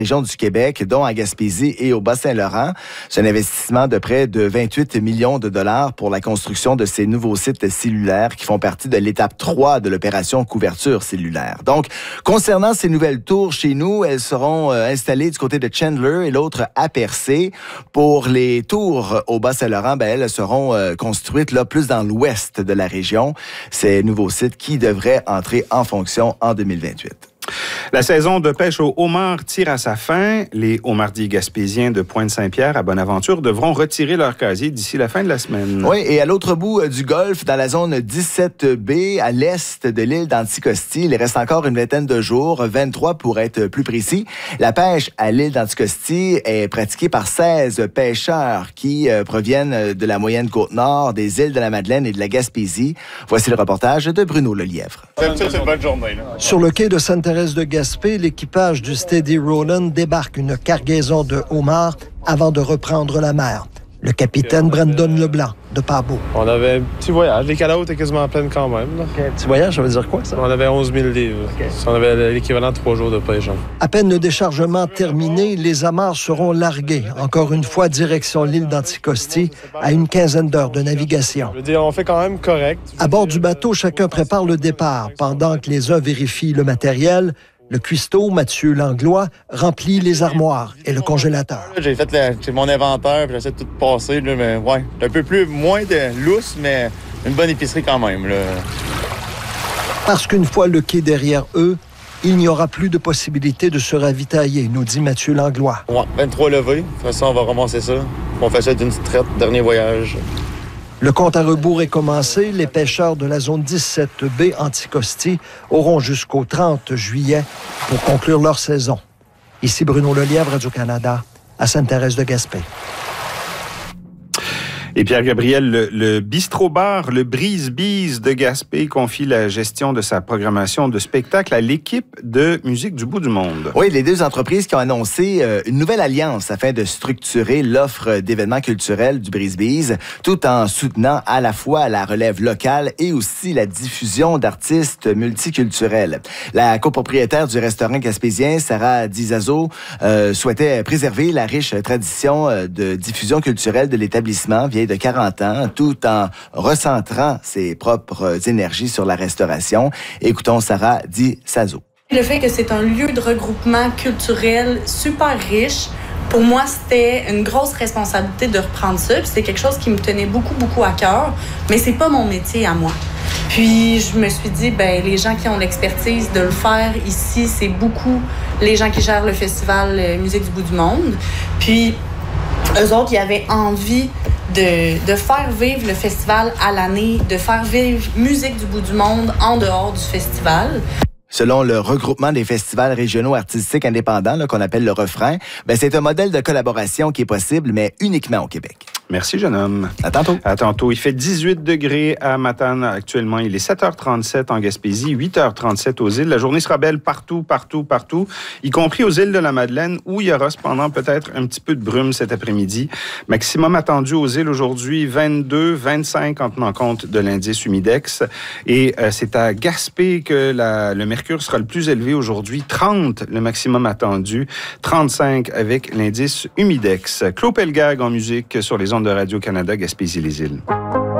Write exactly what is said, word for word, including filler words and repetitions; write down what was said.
région du Québec, dont à Gaspésie et au Bas-Saint-Laurent. C'est un investissement de près de vingt-huit millions de dollars pour la construction de ces nouveaux sites cellulaires qui font partie de l'étape trois de l'opération couverture cellulaire. Donc, concernant ces nouvelles tours chez nous, elles seront euh, installées du côté de Chandler et l'autre à Percé. Pour les tours au Bas-Saint-Laurent, ben, elles seront euh, construites là, plus dans l'ouest de la région. Ces nouveaux sites qui devraient entrer en fonction en deux mille vingt-huit. La saison de pêche au homard tire à sa fin. Les homardiers gaspésiens de Pointe-Saint-Pierre à Bonaventure devront retirer leur casier d'ici la fin de la semaine. Oui, et à l'autre bout du golfe, dans la zone dix-sept B, à l'est de l'île d'Anticosti, il reste encore une vingtaine de jours, vingt-trois pour être plus précis. La pêche à l'île d'Anticosti est pratiquée par seize pêcheurs qui euh, proviennent de la moyenne Côte-Nord, des îles de la Madeleine et de la Gaspésie. Voici le reportage de Bruno Lelièvre. C'est une bonne journée, là. Sur le quai de Sainte-Thérèse de Gaspé, l'équipage du Steady Roland débarque une cargaison de homards avant de reprendre la mer. Le capitaine Brandon Leblanc, de Pabot. On avait un petit voyage. Les calottes étaient quasiment pleines quand même. Là. Okay, un petit voyage, ça veut dire quoi, ça? On avait onze mille livres. Okay. On avait l'équivalent de trois jours de pêche. Hein. À peine le déchargement terminé, les amarres seront largués. Encore une fois, direction l'île d'Anticosti, à une quinzaine d'heures de navigation. Je veux dire, on fait quand même correct. À bord du bateau, chacun prépare le départ. Pendant que les uns vérifient le matériel, le cuistot, Mathieu Langlois, remplit les armoires et le congélateur. J'ai fait le, mon inventaire, puis j'essaie de tout passer, là, mais ouais, un peu plus, moins de lousse, mais une bonne épicerie quand même, là. Parce qu'une fois le quai derrière eux, il n'y aura plus de possibilité de se ravitailler, nous dit Mathieu Langlois. Ouais, vingt-trois levées. De toute façon, on va ramasser ça. On fait ça d'une petite traite, dernier voyage. Le compte à rebours est commencé. Les pêcheurs de la zone dix-sept B Anticosti auront jusqu'au trente juillet pour conclure leur saison. Ici Bruno Lelièvre, Radio-Canada, à Sainte-Thérèse-de-Gaspé. Et Pierre-Gabriel, le, le bistrot-bar, le Brise-Bise de Gaspé, confie la gestion de sa programmation de spectacle à l'équipe de Musique du bout du monde. Oui, les deux entreprises qui ont annoncé euh, une nouvelle alliance afin de structurer l'offre d'événements culturels du Brise-Bise, tout en soutenant à la fois la relève locale et aussi la diffusion d'artistes multiculturels. La copropriétaire du restaurant gaspésien, Sarah Dizazo, euh, souhaitait préserver la riche tradition euh, de diffusion culturelle de l'établissement vieille de quarante ans, tout en recentrant ses propres énergies sur la restauration. Écoutons Sarah Dizazo. Le fait que c'est un lieu de regroupement culturel super riche, pour moi, c'était une grosse responsabilité de reprendre ça. Puis c'était quelque chose qui me tenait beaucoup, beaucoup à cœur, mais c'est pas mon métier à moi. Puis je me suis dit, ben les gens qui ont l'expertise de le faire ici, c'est beaucoup les gens qui gèrent le festival Musique du bout du monde. Puis eux autres, ils avaient envie de, de faire vivre le festival à l'année, de faire vivre Musique du bout du monde en dehors du festival. Selon le regroupement des festivals régionaux artistiques indépendants, là, qu'on appelle le Refrain, ben, c'est un modèle de collaboration qui est possible, mais uniquement au Québec. Merci, jeune homme. À tantôt. À tantôt. Il fait dix-huit degrés à Matane actuellement. Il est sept heures trente-sept en Gaspésie, huit heures trente-sept aux îles. La journée sera belle partout, partout, partout, y compris aux îles de la Madeleine, où il y aura cependant peut-être un petit peu de brume cet après-midi. Maximum attendu aux îles aujourd'hui, vingt-deux, vingt-cinq en tenant compte de l'indice humidex. Et euh, c'est à Gaspé que la, le mercure sera le plus élevé aujourd'hui. trente le maximum attendu, trente-cinq avec l'indice humidex. Claude Pelgag en musique sur les ondes de Radio-Canada, Gaspésie-les-Îles.